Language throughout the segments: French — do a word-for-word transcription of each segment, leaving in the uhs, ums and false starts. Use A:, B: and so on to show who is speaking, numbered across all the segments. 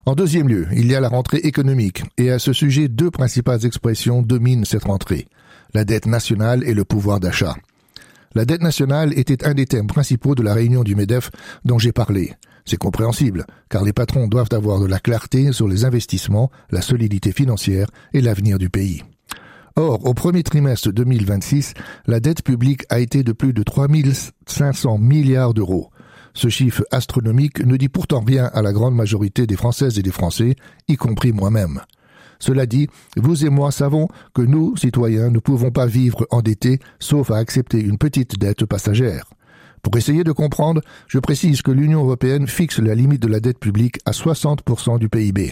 A: En deuxième lieu, il y a la rentrée économique, et à ce sujet, deux principales expressions dominent cette rentrée. La dette nationale et le pouvoir d'achat. La dette nationale était un des thèmes principaux de la réunion du MEDEF dont j'ai parlé. C'est compréhensible, car les patrons doivent avoir de la clarté sur les investissements, la solidité financière et l'avenir du pays. Or, au premier trimestre deux mille vingt-six, la dette publique a été de plus de trois mille cinq cents milliards d'euros. Ce chiffre astronomique ne dit pourtant rien à la grande majorité des Françaises et des Français, y compris moi-même. Cela dit, vous et moi savons que nous, citoyens, ne pouvons pas vivre endettés, sauf à accepter une petite dette passagère. Pour essayer de comprendre, je précise que l'Union européenne fixe la limite de la dette publique à soixante pour cent du P I B.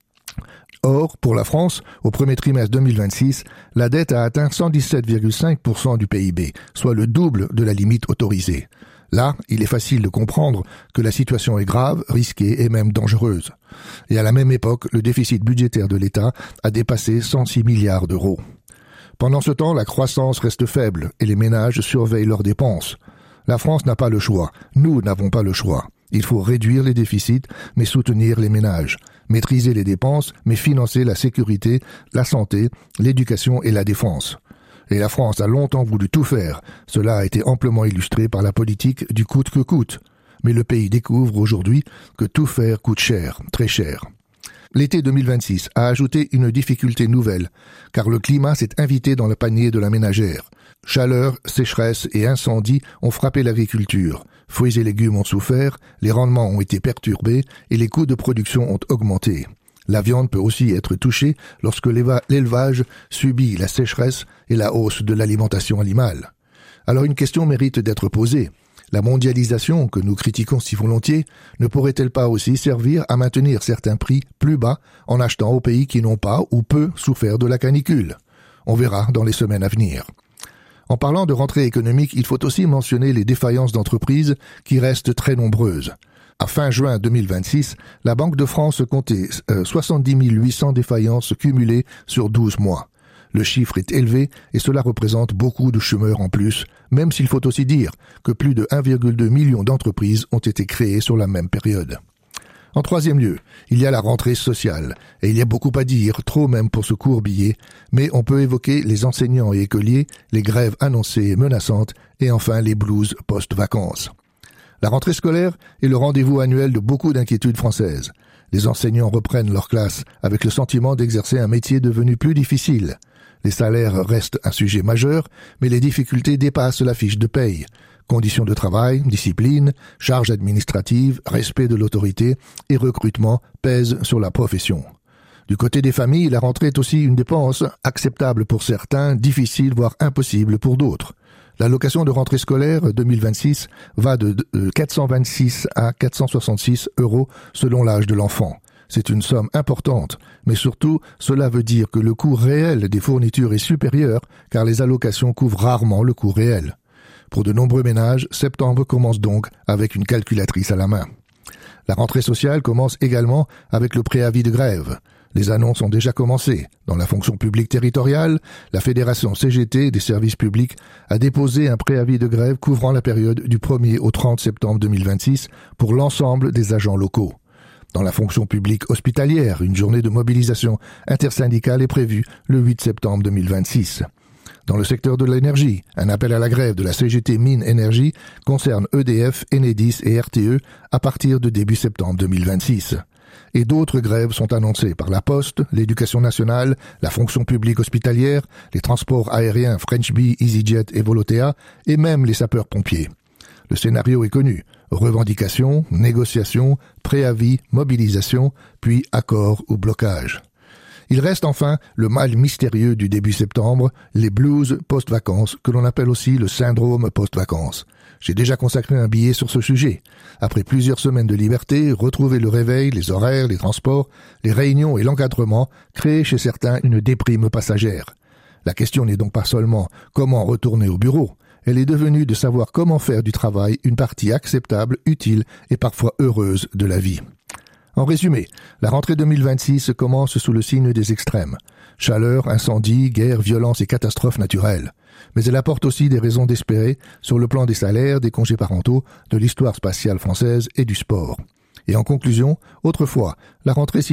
A: Or, pour la France, au premier trimestre deux mille vingt-six, la dette a atteint cent dix-sept virgule cinq pour cent du P I B, soit le double de la limite autorisée. Là, il est facile de comprendre que la situation est grave, risquée et même dangereuse. Et à la même époque, le déficit budgétaire de l'État a dépassé cent six milliards d'euros. Pendant ce temps, la croissance reste faible et les ménages surveillent leurs dépenses. La France n'a pas le choix. Nous n'avons pas le choix. Il faut réduire les déficits, mais soutenir les ménages. Maîtriser les dépenses, mais financer la sécurité, la santé, l'éducation et la défense. Et la France a longtemps voulu tout faire. Cela a été amplement illustré par la politique du coûte que coûte. Mais le pays découvre aujourd'hui que tout faire coûte cher, très cher. L'été deux mille vingt-six a ajouté une difficulté nouvelle, car le climat s'est invité dans le panier de la ménagère. Chaleur, sécheresse et incendies ont frappé l'agriculture. Fruits et légumes ont souffert, les rendements ont été perturbés et les coûts de production ont augmenté. La viande peut aussi être touchée lorsque l'élevage subit la sécheresse et la hausse de l'alimentation animale. Alors une question mérite d'être posée. La mondialisation, que nous critiquons si volontiers, ne pourrait-elle pas aussi servir à maintenir certains prix plus bas en achetant aux pays qui n'ont pas ou peu souffert de la canicule? On verra dans les semaines à venir. En parlant de rentrée économique, il faut aussi mentionner les défaillances d'entreprises qui restent très nombreuses. À fin juin deux mille vingt-six, la Banque de France comptait euh, soixante-dix mille huit cents défaillances cumulées sur douze mois. Le chiffre est élevé et cela représente beaucoup de chômeurs en plus, même s'il faut aussi dire que plus de un virgule deux million d'entreprises ont été créées sur la même période. En troisième lieu, il y a la rentrée sociale, et il y a beaucoup à dire, trop même pour ce court billet, mais on peut évoquer les enseignants et écoliers, les grèves annoncées et menaçantes, et enfin les blues post-vacances. La rentrée scolaire est le rendez-vous annuel de beaucoup d'inquiétudes françaises. Les enseignants reprennent leur classe avec le sentiment d'exercer un métier devenu plus difficile. Les salaires restent un sujet majeur, mais les difficultés dépassent la fiche de paye. Conditions de travail, discipline, charges administratives, respect de l'autorité et recrutement pèsent sur la profession. Du côté des familles, la rentrée est aussi une dépense acceptable pour certains, difficile voire impossible pour d'autres. L'allocation de rentrée scolaire deux mille vingt-six va de quatre cent vingt-six à quatre cent soixante-six euros selon l'âge de l'enfant. C'est une somme importante, mais surtout, cela veut dire que le coût réel des fournitures est supérieur car les allocations couvrent rarement le coût réel. Pour de nombreux ménages, septembre commence donc avec une calculatrice à la main. La rentrée sociale commence également avec le préavis de grève. Les annonces ont déjà commencé. Dans la fonction publique territoriale, la Fédération C G T des services publics a déposé un préavis de grève couvrant la période du premier au trente septembre deux mille vingt-six pour l'ensemble des agents locaux. Dans la fonction publique hospitalière, une journée de mobilisation intersyndicale est prévue le huit septembre deux mille vingt-six. Dans le secteur de l'énergie, un appel à la grève de la C G T Mines Énergie concerne E D F, Enedis et R T E à partir de début septembre deux mille vingt-six. Et d'autres grèves sont annoncées par la Poste, l'Éducation nationale, la fonction publique hospitalière, les transports aériens French Bee, EasyJet et Volotea, et même les sapeurs-pompiers. Le scénario est connu. Revendications, négociations, préavis, mobilisation, puis accord ou blocage. Il reste enfin le mal mystérieux du début septembre, les blues post-vacances, que l'on appelle aussi le syndrome post-vacances. J'ai déjà consacré un billet sur ce sujet. Après plusieurs semaines de liberté, retrouver le réveil, les horaires, les transports, les réunions et l'encadrement créent chez certains une déprime passagère. La question n'est donc pas seulement comment retourner au bureau, elle est devenue de savoir comment faire du travail une partie acceptable, utile et parfois heureuse de la vie. En résumé, la rentrée deux mille vingt-six commence sous le signe des extrêmes. Chaleur, incendie, guerre, violence et catastrophes naturelles. Mais elle apporte aussi des raisons d'espérer sur le plan des salaires, des congés parentaux, de l'histoire spatiale française et du sport. Et en conclusion, autrefois, la rentrée